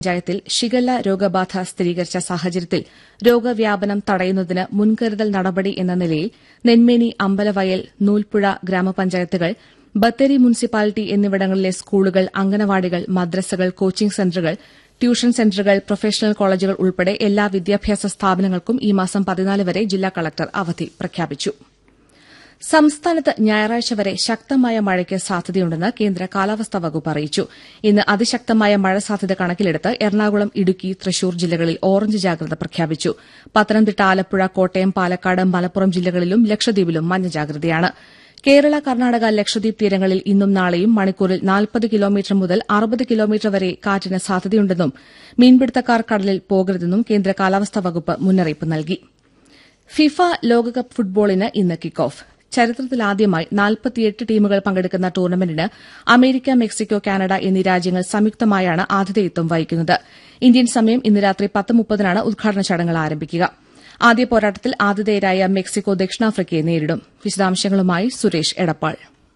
പഞ്ചായത്തിൽ ഷിഗല്ല രോഗബാധ സ്ഥിരീകരിച്ച സാഹചര്യത്തിൽ രോഗവ്യാപനം തടയുന്നതിന് മുൻകരുതൽ നടപടി എന്ന നിലയിൽ നെന്മേനി, അമ്പലവയൽ, നൂൽപ്പുഴ ഗ്രാമപഞ്ചായത്തുകൾ, ബത്തേരി മുനിസിപ്പാലിറ്റി എന്നിവിടങ്ങളിലെ സ്കൂളുകൾ, അംഗനവാടികൾ, മദ്രസകൾ, കോച്ചിംഗ് സെന്ററുകൾ, ട്യൂഷൻ സെന്ററുകൾ, പ്രൊഫഷണൽ കോളേജുകൾ ഉൾപ്പെടെ എല്ലാ വിദ്യാഭ്യാസ സ്ഥാപനങ്ങൾക്കും ഈ മാസം 14 വരെ ജില്ലാ കളക്ടർ അവധി പ്രഖ്യാപിച്ചു. സംസ്ഥാനത്ത് ഞായറാഴ്ച വരെ ശക്തമായ മഴയ്ക്ക് സാധ്യതയുണ്ടെന്ന് കേന്ദ്ര കാലാവസ്ഥാ വകുപ്പ് അറിയിച്ചു. ഇന്ന് അതിശക്തമായ മഴ സാധ്യത കണക്കിലെടുത്ത് എറണാകുളം, ഇടുക്കി, തൃശൂർ ജില്ലകളിൽ ഓറഞ്ച് ജാഗ്രത പ്രഖ്യാപിച്ചു. പത്തനംതിട്ട, ആലപ്പുഴ, കോട്ടയം, പാലക്കാട്, മലപ്പുറം ജില്ലകളിലും ലക്ഷദ്വീപിലും മഞ്ഞ ജാഗ്രതയാണ്. കേരള, കർണാടക, ലക്ഷദ്വീപ് തീരങ്ങളിൽ ഇന്നും നാളെയും മണിക്കൂറിൽ 40 കിലോമീറ്റർ മുതൽ 60 കിലോമീറ്റർ വരെ കാറ്റിന് സാധ്യതയുണ്ടെന്നും മീൻപിടുത്തക്കാർ കടലിൽ പോകരുതെന്നും കേന്ദ്ര കാലാവസ്ഥാ വകുപ്പ് മുന്നറിയിപ്പ് നൽകി. ഫിഫ ലോകകപ്പ് ഫുട്ബോളിന് ഇന്ന് കിക്ക് ഓഫ്. ചരിത്രത്തിലാദ്യമായി 48 ടീമുകൾ പങ്കെടുക്കുന്ന ടൂർണമെന്റിന് അമേരിക്ക, മെക്സിക്കോ, കാനഡ എന്നീ രാജ്യങ്ങൾ സംയുക്തമായാണ് ആതിഥേയത്വം വഹിക്കുന്നത്. ഇന്ത്യൻ സമയം ഇന്ന് രാത്രി 10:30-നാണ് ഉദ്ഘാടന ചടങ്ങുകൾ ആരംഭിക്കുക. ആദ്യ പോരാട്ടത്തിൽ ആതിഥേയരായ മെക്സിക്കോ ദക്ഷിണാഫ്രിക്കയെ നേരിടും. വിശദാംശങ്ങളുമായി സുരേഷ് എടപ്പാൾ.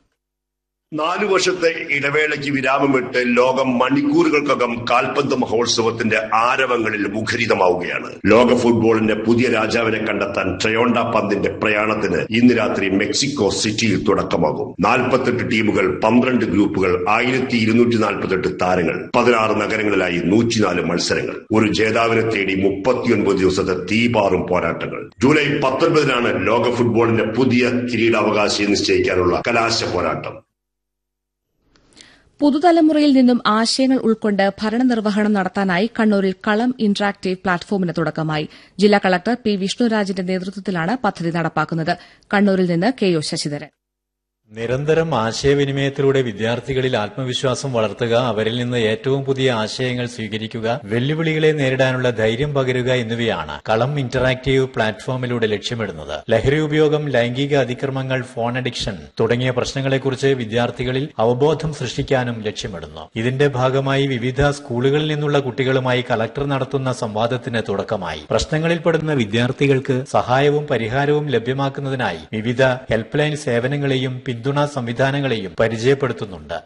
4 വർഷത്തെ ഇടവേളയ്ക്ക് വിരാമമിട്ട് ലോകം മണിക്കൂറുകൾക്കകം കാൽപന്ത് മഹോത്സവത്തിന്റെ ആരവങ്ങളിൽ മുഖരിതമാവുകയാണ്. ലോക ഫുട്ബോളിന്റെ പുതിയ രാജാവിനെ കണ്ടെത്താൻ ട്രയോണ്ട പന്തിന്റെ പ്രയാണത്തിന് ഇന്ന് രാത്രി മെക്സിക്കോ സിറ്റിയിൽ തുടക്കമാകും. 48 ടീമുകൾ, 12 ഗ്രൂപ്പുകൾ, 1248 താരങ്ങൾ, 16 നഗരങ്ങളിലായി 104 മത്സരങ്ങൾ, ഒരു ജേതാവിനെ തേടി 39 ദിവസത്തെ തീപാറും പോരാട്ടങ്ങൾ. ജൂലൈ 19-നാണ് ലോക ഫുട്ബോളിന്റെ പുതിയ കിരീടാവകാശിയെ നിശ്ചയിക്കാനുള്ള കലാശ പോരാട്ടം. പുതുതലമുറയിൽ നിന്നും ആശയങ്ങൾ ഉൾക്കൊണ്ട് ഭരണനിർവഹണം നടത്താനായി കണ്ണൂരിൽ കളം ഇന്ററാക്ടീവ് പ്ലാറ്റ്ഫോമിന് തുടക്കമായി. ജില്ലാ കളക്ടർ പി. വിഷ്ണുരാജിന്റെ നേതൃത്വത്തിലാണ് പദ്ധതി നടപ്പാക്കുന്നത്. കണ്ണൂരിൽ നിന്ന് കെ. ഒ. ശശിധരൻ. നിരന്തരം ആശയവിനിമയത്തിലൂടെ വിദ്യാർത്ഥികളിൽ ആത്മവിശ്വാസം വളർത്തുക, അവരിൽ നിന്ന് ഏറ്റവും പുതിയ ആശയങ്ങൾ സ്വീകരിക്കുക, വെല്ലുവിളികളെ നേരിടാനുള്ള ധൈര്യം പകരുക എന്നിവയാണ് കളം ഇന്ററാക്ടീവ് പ്ലാറ്റ്ഫോമിലൂടെ ലക്ഷ്യമിടുന്നത്. ലഹരി ഉപയോഗം, ലൈംഗിക അതിക്രമങ്ങൾ, ഫോൺ അഡിക്ഷൻ തുടങ്ങിയ പ്രശ്നങ്ങളെക്കുറിച്ച് വിദ്യാർത്ഥികളിൽ അവബോധം സൃഷ്ടിക്കാനും ലക്ഷ്യമിടുന്നു. ഇതിന്റെ ഭാഗമായി വിവിധ സ്കൂളുകളിൽ നിന്നുള്ള കുട്ടികളുമായി കളക്ടർ നടത്തുന്ന സംവാദത്തിന് തുടക്കമായി. പ്രശ്നങ്ങളിൽപ്പെടുന്ന വിദ്യാർത്ഥികൾക്ക് സഹായവും പരിഹാരവും ലഭ്യമാക്കുന്നതിനായി വിവിധ ഹെൽപ്പ് ലൈൻ സേവനങ്ങളെയും പിന്തുണാ സംവിധാനങ്ങളെയും പരിചയപ്പെടുത്തുന്നുണ്ട്.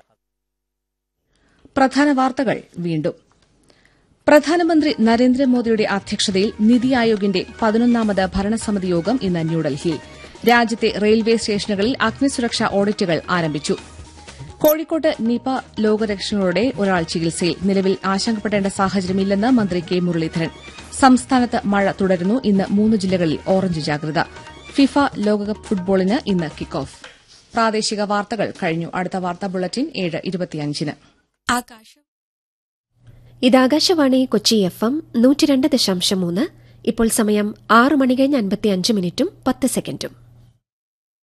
പ്രധാന വാർത്തകൾ വീണ്ടും. പ്രധാനമന്ത്രി നരേന്ദ്രമോദിയുടെ അധ്യക്ഷതയിൽ നിതി ആയോഗിന്റെ 11ാമത് ഭരണസമിതി യോഗം ഇന്ന് ന്യൂഡൽഹിയിൽ. രാജ്യത്തെ റെയിൽവേ സ്റ്റേഷനുകളിൽ അഗ്നിസുരക്ഷാ ഓഡിറ്റുകൾ ആരംഭിച്ചു. കോഴിക്കോട്ട് നിപ രോഗലക്ഷണങ്ങളോടെ ഒരാൾ ചികിത്സയിൽ. നിലവിൽ ആശങ്കപ്പെടേണ്ട സാഹചര്യമില്ലെന്ന് മന്ത്രി കെ. മുരളീധരൻ. സംസ്ഥാനത്ത് മഴ തുടരുന്നു. ഇന്ന് 3 ജില്ലകളിൽ ഓറഞ്ച് ജാഗ്രത. ഫിഫ ലോകകപ്പ് ഫുട്ബോളിന് ഇന്ന് കിക്ക് ഓഫ്. പ്രാദേശിക വാർത്തകൾ കഴിഞ്ഞു. അടുത്ത വാർത്താ ബുള്ളറ്റിൻ 7:25-ന്. ഇത് ആകാശവാണി കൊച്ചി FM 102.3. ഇപ്പോൾ സമയം 6:55 10 സെക്കൻഡും